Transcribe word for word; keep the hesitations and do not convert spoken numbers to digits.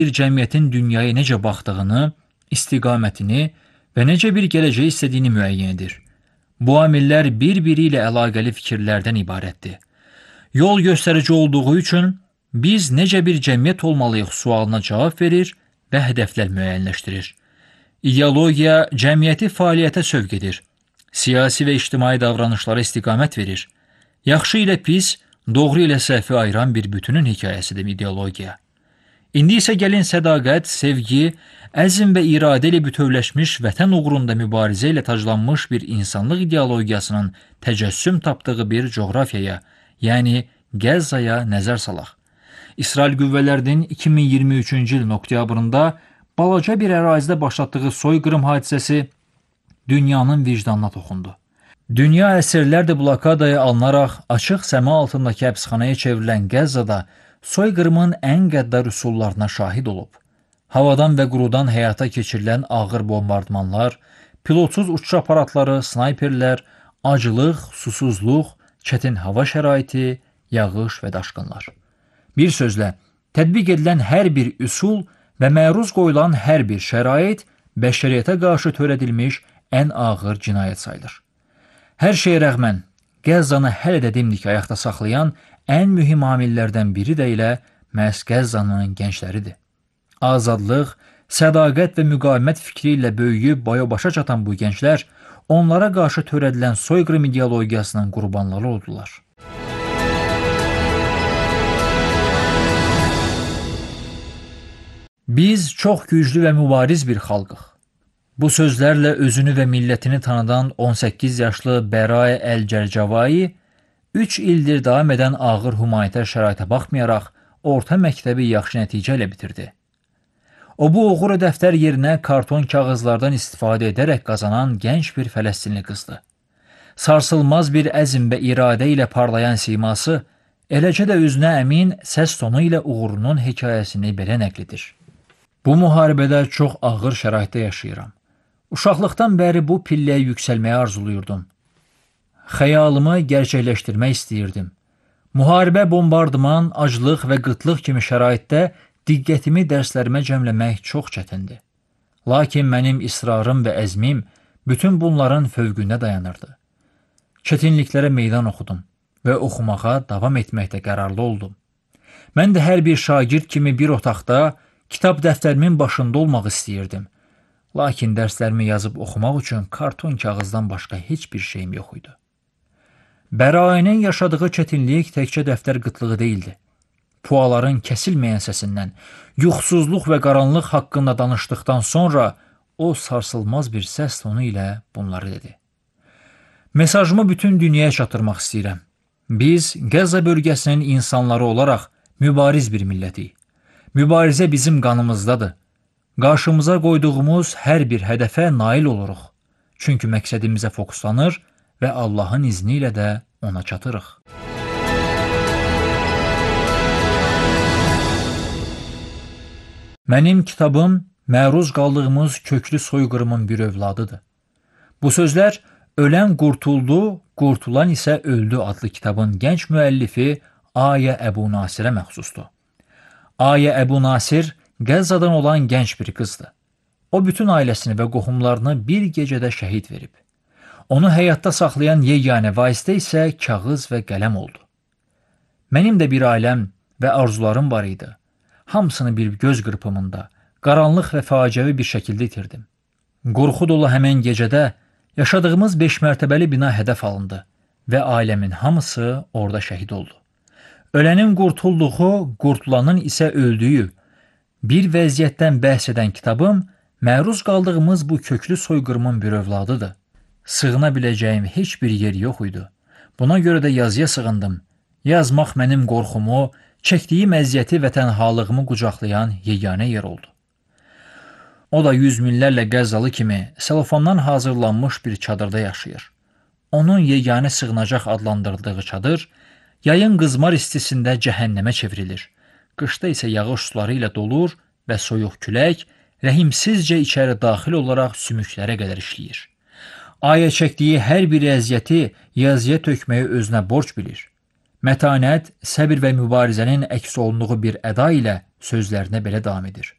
bir cəmiyyətin dünyaya necə baxdığını, istiqamətini və necə bir gələcək istədiyini müəyyən edir. Bu amillər bir-biri ilə əlaqəli fikirlərdən ibarətdir. Yol göstərici olduğu üçün biz necə bir cəmiyyət olmalıyıq sualına cavab verir və hədəflər müəyyənləşdirir. İdeologiya cəmiyyəti fəaliyyətə sövq edir. Siyasi və ictimai davranışlara istiqamət verir. Yaxşı ilə pis, doğru ilə səhvi ayıran bir bütünün hekayəsidir ideologiya. İndi isə gəlin sədaqət, sevgi, əzm və iradə ilə bütövləşmiş vətən uğrunda mübarizə ilə taclanmış bir insanlıq ideologiyasının təcəssüm tapdığı bir coğrafiyaya, yəni Qəzzaya nəzər salaq. İsrail qüvvələrinin iki min iyirmi üçüncü ilin oktyabrında balaca bir ərazidə başlatdığı soyqırım hadisəsi dünyanın vicdanına toxundu. Dünya əsrlərdir blokadaya alınaraq açıq səma altındakı həbsxanaya çevrilən Qəzzada soyqırımın ən qəddar üsullarına şahid olub. Havadan və qurudan həyata keçirilən ağır bombardmanlar, pilotsuz uçuş aparatları, snayperlər, acılıq, susuzluq, çətin hava şəraiti, yağış və daşqınlar. Bir sözlə, tətbiq edilən hər bir üsul və məruz qoyulan hər bir şərait bəşəriyyətə qarşı törədilmiş ən ağır cinayət sayılır. Hər şeyə rəğmən, Qəzzanı hələ də dimdik ayaqda saxlayan ən mühüm amillərdən biri də elə məhz Qəzzanın gəncləridir. Azadlıq, sədaqət və müqavimət fikri ilə böyüyüb boya-başa çatan bu gənclər onlara qarşı törədilən soyqırım ideologiyasının qurbanları oldular. Biz çox güclü və mübariz bir xalqıq. Bu sözlərlə özünü və millətini tanıdan on səkkiz yaşlı Bəraə Əl-Cərcavai üç ildir davam edən ağır humanitar şəraitə baxmayaraq orta məktəbi yaxşı nəticə ilə bitirdi. O bu uğur dəftər yerinə karton kağızlardan istifadə edərək qazanan gənc bir Fələstinli qızdı. Sarsılmaz bir əzm və iradə ilə parlayan siması, eləcə də özünə əmin səs tonu ilə uğurunun hekayəsini belə nəql edir. Bu müharibədə çox ağır şəraitdə yaşayıram. Uşaqlıqdan bəri bu pilləyə yüksəlməyi arzuluyurdum. Xəyalımı gerçəkləşdirmək istəyirdim. Müharibə, bombardıman, aclıq və qıtlıq kimi şəraitdə diqqətimi dərslərimə cəmləmək çox çətindir. Lakin mənim israrım və əzmim bütün bunların fövqündə dayanırdı. Çətinliklərə meydan oxudum və oxumağa davam etməkdə qərarlı oldum. Mən də hər bir şagird kimi bir otaqda kitab dəftərimin başında olmaq istəyirdim. Lakin dərslərimi yazıb oxumaq üçün karton kağızdan başqa heç bir şeyim yox idi. Bəraənin yaşadığı çətinlik təkcə dəftər qıtlığı deyildi. Puaların kəsilməyən səsindən, yuxusuzluq və qaranlıq haqqında danışdıqdan sonra o sarsılmaz bir səs tonu ilə bunları dedi. Mesajımı bütün dünyaya çatdırmaq istəyirəm. Biz Qəzza bölgəsinin insanları olaraq mübariz bir millətik. Mübarizə bizim qanımızdadır. Qarşımıza qoyduğumuz hər bir hədəfə nail oluruq. Çünki məqsədimizə fokuslanır və Allahın izni ilə də ona çatırıq. Mənim kitabım məruz qaldığımız köklü soyqırımın bir övladıdır. Bu sözlər Ölən qurtuldu, qurtulan isə öldü adlı kitabın gənc müəllifi Ayə Əbu Nasirə məxsusdur. Ayə Əbu Nasir Qəzzadan olan gənc bir qızdır. O bütün ailəsini və qohumlarını bir gecədə şəhid verib. Onu həyatda saxlayan yeganə vasitə isə kağız və qələm oldu. Mənim də bir ailəm və arzularım var idi. Hamısını bir göz qırpımında, qaranlıq və faciəvi bir şəkildə itirdim. Qorxu dolu həmən gecədə yaşadığımız beş mərtəbəli bina hədəf alındı və ailəmin hamısı orada şəhid oldu. Ölənin qurtulduğu, qurtulanın isə öldüyü bir vəziyyətdən bəhs edən kitabım məruz qaldığımız bu köklü soyqırımın bir övladıdır. Sığına biləcəyim heç bir yer yox idi. Buna görə də yazıya sığındım. Yazmaq mənim qorxumu, çəkdiyim əziyyəti və tənhalığımı qucaqlayan yeganə yer oldu. O da yüz minlərlə Qəzzalı kimi selofandan hazırlanmış bir çadırda yaşayır. Onun yeganə sığınacaq adlandırdığı çadır, yayın qızmar istisində cəhənnəmə çevrilir. Qışda isə yağış suları ilə dolur və soyuq külək rəhimsizcə içəri daxil olaraq sümüklərə qədər işləyir. Ayə çəkdiyi hər bir əziyyəti yazıya tökməyi özünə borc bilir. Mətanət, səbir və mübarizənin əks olunduğu bir əda ilə sözlərinə belə davam edir.